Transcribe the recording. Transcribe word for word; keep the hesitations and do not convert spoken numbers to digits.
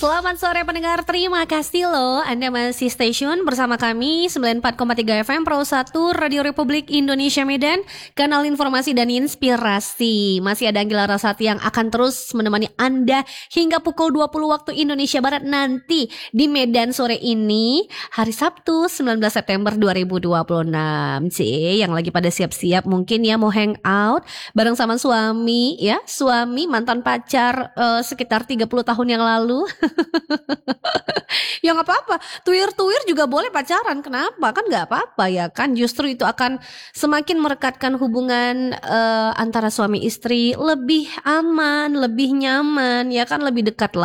Selamat sore pendengar, terima kasih loh Anda masih stay-tune bersama kami sembilan puluh empat koma tiga F M Pro satu Radio Republik Indonesia Medan, kanal informasi dan inspirasi. Masih ada Anggila Rasati yang akan terus menemani Anda hingga pukul dua puluh waktu Indonesia Barat nanti di Medan sore ini, hari Sabtu sembilan belas September dua ribu dua puluh enam. Cie, yang lagi pada siap-siap mungkin ya mau hangout bareng sama suami ya, suami mantan pacar uh, sekitar tiga puluh tahun yang lalu. Ya gak apa-apa, tuir-tuir juga boleh pacaran, kenapa? Kan gak apa-apa ya kan, justru itu akan semakin merekatkan hubungan uh, antara suami istri lebih aman, lebih nyaman, ya kan, lebih dekat lah.